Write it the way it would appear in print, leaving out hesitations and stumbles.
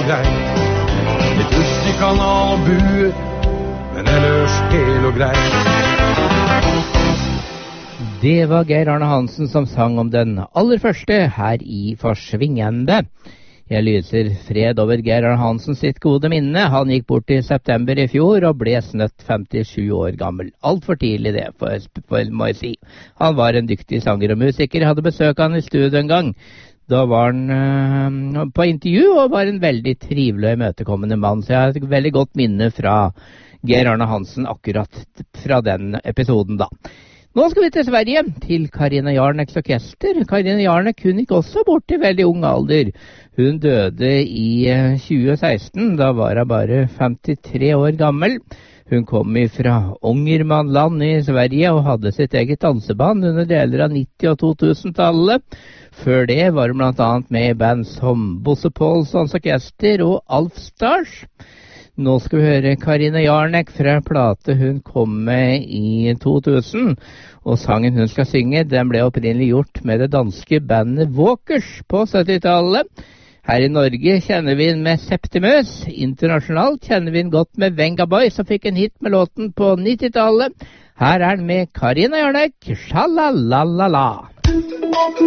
greit. Litt rust i kanal og buer, men ellers hel og greit. Det var Geir Arne Hansen som sang om den aller første her i Forsvingende. Jeg lyser fred over Geir Arne Hansen sitt gode minne. Han gikk bort i september i fjor og ble snøtt 57 år gammel. Alt for tidlig det, må jeg si. Han var en dyktig sanger og musiker. Jeg hadde besøk han i studio en gang. Da var han på intervju og var en veldig trivelig og imøtekommende mann. Så jeg har et veldig godt minne fra Geir Arne Hansen akkurat fra den episoden da. Nå skal vi til Sverige, til Carina Jarneks orkester. Carina Jarnek hun gikk også bort i veldig ung alder. Hun døde i 2016, da var hun bare 53 år gammel. Hun kom fra Ångermanland i Sverige og hadde sitt eget danseband under deler av 90- og 2000-tallet. Før det var hun blant annet med i band som Bosse Paulssons orkester og Alf Stars. Nå skal vi høre Carina Jarnek fra plate hun kom med i 2000, og sangen hun skal synge, den ble opprinnelig gjort med det danske bandet Walkers på 70-tallet. Her i Norge kjenner vi den med Septimus, internasjonalt kjenner vi den godt med Venga Boy, som fikk en hit med låten på 90-tallet. Her er den med Carina Jarnek, Sha-la-la-la-la.